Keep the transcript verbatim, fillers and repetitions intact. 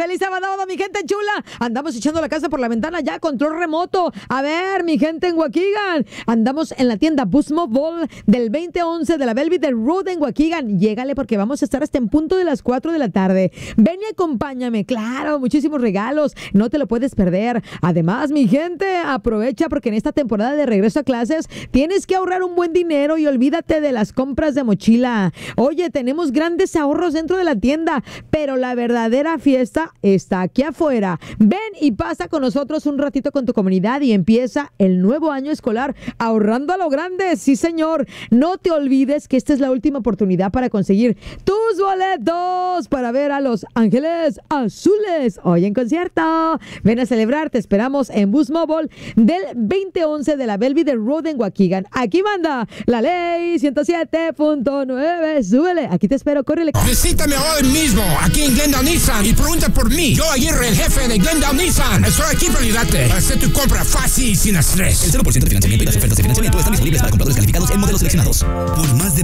¡Feliz sábado, mi gente chula! Andamos echando la casa por la ventana ya, control remoto. A ver, mi gente en Waukegan. Andamos en la tienda Boost Mobile del veinte once de la Belvidere Road en Waukegan. Llégale porque vamos a estar hasta en punto de las cuatro de la tarde. Ven y acompáñame. Claro, muchísimos regalos. No te lo puedes perder. Además, mi gente, aprovecha porque en esta temporada de regreso a clases tienes que ahorrar un buen dinero y olvídate de las compras de mochila. Oye, tenemos grandes ahorros dentro de la tienda, pero la verdadera fiesta está aquí afuera. Ven y pasa con nosotros un ratito con tu comunidad y empieza el nuevo año escolar ahorrando a lo grande. Sí, señor. No te olvides que esta es la última oportunidad para conseguir tus boletos para ver a Los Ángeles Azules hoy en concierto. Ven a celebrar. Te esperamos en Boost Mobile del veinte once de la Belvidere Road en Waukegan. Aquí manda la ley ciento siete punto nueve. Súbele. Aquí te espero. Córrele. Visítame hoy mismo aquí en Glendale Nissan y pregunta por mí. Yo, Aguirre, el jefe de Glendale Nissan. Estoy aquí para ayudarte a hacer tu compra fácil y sin estrés. El cero por ciento de financiamiento y las ofertas de financiamiento están disponibles para compradores calificados en modelos seleccionados. Por más de